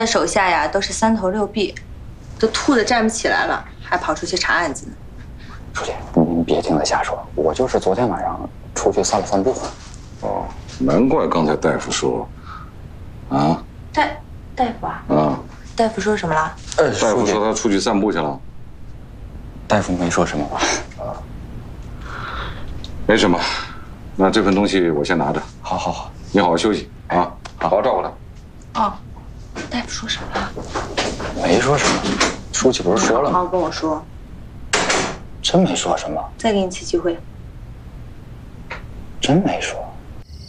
手下呀都是三头六臂，都吐得站不起来了，还跑出去查案子呢。 书记，您别听他瞎说，我就是昨天晚上出去散了散步。 哦，难怪刚才大夫说，啊？ 大夫啊？ 啊？ 大夫说什么了？ 大夫说他出去散步去了。 大夫没说什么吧？ 没什么，那这份东西我先拿着。 好， 你好好休息啊，好好照顾他。 哦，大夫说什么了？ 没说什么，书记不是说了吗？ 好好跟我说。 真没说什么。 再给你次机会。 真没说。